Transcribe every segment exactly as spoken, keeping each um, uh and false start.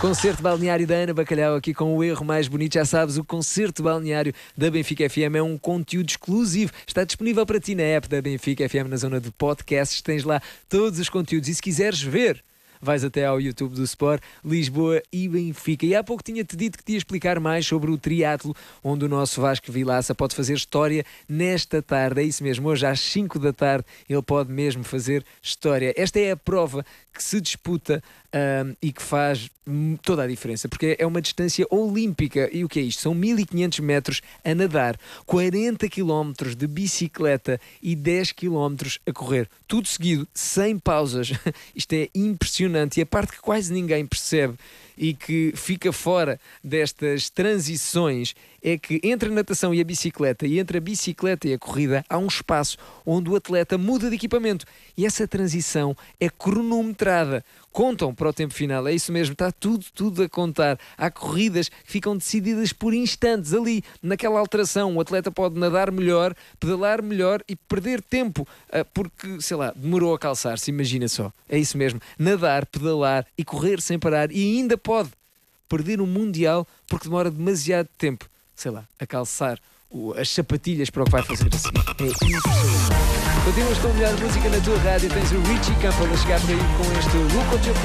Concerto balneário da Ana Bacalhau aqui com o erro mais bonito. Já sabes, o concerto balneário da Benfica F M é um conteúdo exclusivo. Está disponível para ti na app da Benfica F M, na zona de podcasts. Tens lá todos os conteúdos e se quiseres ver, vais até ao YouTube do Sport, Lisboa e Benfica. E há pouco tinha-te dito que te ia explicar mais sobre o triatlo, onde o nosso Vasco Vilaça pode fazer história nesta tarde. É isso mesmo, hoje às cinco da tarde ele pode mesmo fazer história. Esta é a prova que se disputa um, e que faz toda a diferença, porque é uma distância olímpica. E o que é isto? São mil e quinhentos metros a nadar, quarenta quilómetros de bicicleta e dez quilómetros a correr. Tudo seguido, sem pausas. Isto é impressionante. E a parte que quase ninguém percebe e que fica fora destas transições é que entre a natação e a bicicleta e entre a bicicleta e a corrida há um espaço onde o atleta muda de equipamento e essa transição é cronometrada. Contam para o tempo final, é isso mesmo, está tudo, tudo a contar. Há corridas que ficam decididas por instantes ali, naquela alteração. O atleta pode nadar melhor, pedalar melhor e perder tempo, porque, sei lá, demorou a calçar-se, imagina só. É isso mesmo, nadar, pedalar e correr sem parar e ainda pode perder um mundial porque demora demasiado tempo, sei lá, a calçar o, as sapatilhas para o que vai fazer assim. É impressionante. Continuas com a melhor música na tua rádio. Tens o Richie Campbell a chegar por aí com este Look What You've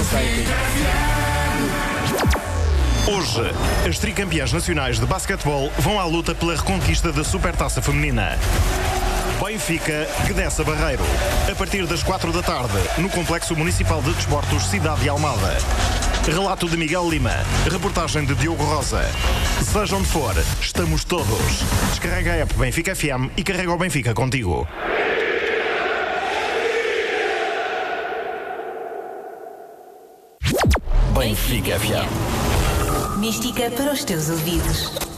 Done. Hoje, as tricampeãs nacionais de basquetebol vão à luta pela reconquista da Supertaça Feminina. Benfica, Gdessa Barreiro. A partir das quatro da tarde, no Complexo Municipal de Desportos Cidade de Almada. Relato de Miguel Lima. Reportagem de Diogo Rosa. Seja onde for, estamos todos. Descarrega a app Benfica F M e carrega o Benfica contigo. Benfica F M. Mística para os teus ouvidos.